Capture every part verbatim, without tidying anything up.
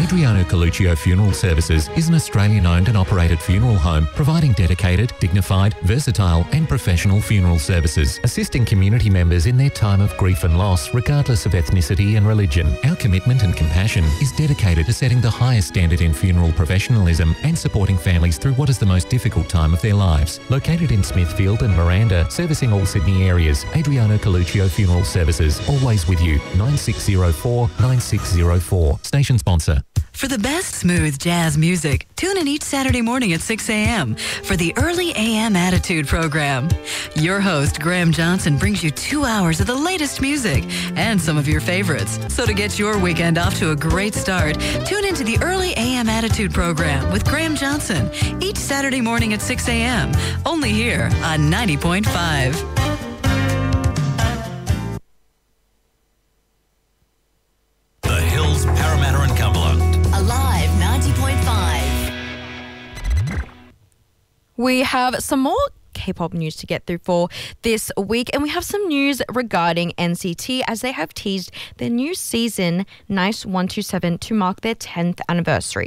Adriano Coluccio Funeral Services is an Australian-owned and operated funeral home providing dedicated, dignified, versatile and professional funeral services, assisting community members in their time of grief and loss regardless of ethnicity and religion. Our commitment and compassion is dedicated to setting the highest standard in funeral professionalism and supporting families through what is the most difficult time of their lives. Located in Smithfield and Miranda, servicing all Sydney areas, Adriano Coluccio Funeral Services, always with you. nine six zero four nine six zero four. Station sponsor. For the best smooth jazz music, tune in each Saturday morning at six a.m. for the Early A M Attitude program. Your host, Graham Johnson, brings you two hours of the latest music and some of your favorites. So to get your weekend off to a great start, tune into the Early A M Attitude program with Graham Johnson each Saturday morning at six a.m. only here on ninety point five. The Hills, Parramatta and Cumberland. Alive ninety point five. We have some more K-pop news to get through for this week, and we have some news regarding N C T as they have teased their new season Nice one two seven to mark their tenth anniversary.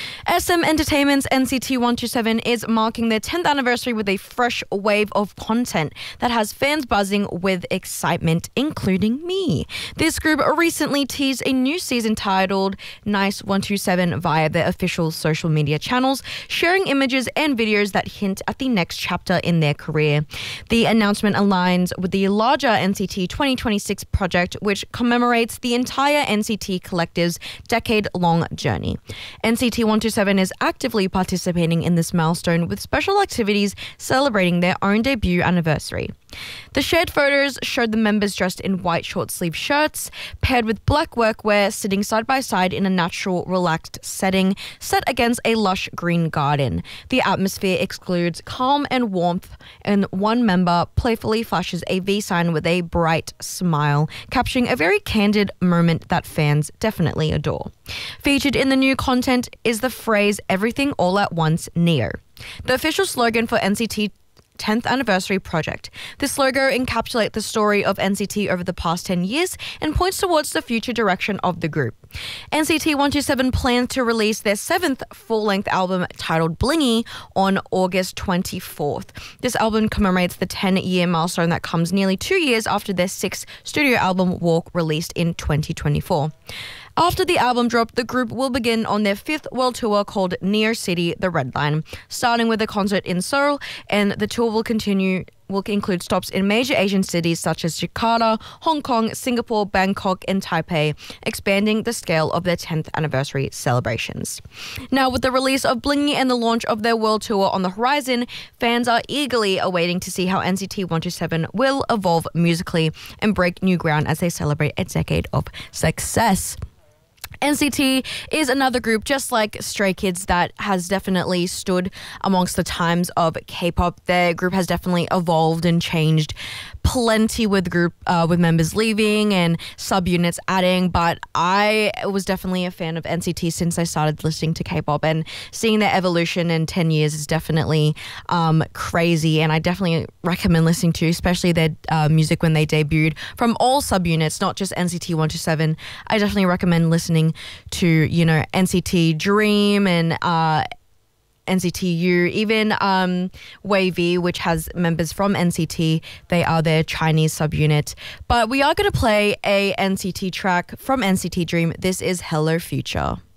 S M Entertainment's N C T one two seven is marking their tenth anniversary with a fresh wave of content that has fans buzzing with excitement, including me. This group recently teased a new season titled Nice one two seven via their official social media channels, sharing images and videos that hint at the next chapter in their career. The announcement aligns with the larger N C T twenty twenty-six project, which commemorates the entire N C T collective's decade-long journey. N C T one two seven is actively participating in this milestone with special activities celebrating their own debut anniversary. The shared photos showed the members dressed in white short-sleeve shirts, paired with black workwear, sitting side by side in a natural, relaxed setting set against a lush green garden. The atmosphere excludes calm and warmth, and one member playfully flashes a V sign with a bright smile, capturing a very candid moment that fans definitely adore. Featured in the new content is the phrase "Everything All at Once Neo," the official slogan for N C T tenth anniversary project. This logo encapsulates the story of N C T over the past ten years and points towards the future direction of the group. N C T one two seven plans to release their seventh full-length album titled Blingy on August twenty-fourth. This album commemorates the ten-year milestone that comes nearly two years after their sixth studio album Walk, released in twenty twenty-four. After the album drop, the group will begin on their fifth world tour called Neo City The Red Line, starting with a concert in Seoul, and the tour will continue will include stops in major Asian cities such as Jakarta, Hong Kong, Singapore, Bangkok, and Taipei, expanding the scale of their tenth anniversary celebrations. Now, with the release of Blingy and the launch of their world tour on the horizon, fans are eagerly awaiting to see how N C T one two seven will evolve musically and break new ground as they celebrate a decade of success. N C T is another group, just like Stray Kids, that has definitely stood amongst the times of K-pop. Their group has definitely evolved and changed plenty with group uh, with members leaving and subunits adding, but I was definitely a fan of N C T since I started listening to K-pop, and seeing their evolution in ten years is definitely um, crazy, and I definitely recommend listening to, especially their uh, music when they debuted from all subunits, not just N C T one two seven. I definitely recommend listening to, you know, N C T Dream and uh, N C T U, even um, Wavy, which has members from N C T. They are their Chinese subunit. But we are going to play a N C T track from N C T Dream. This is Hello Future.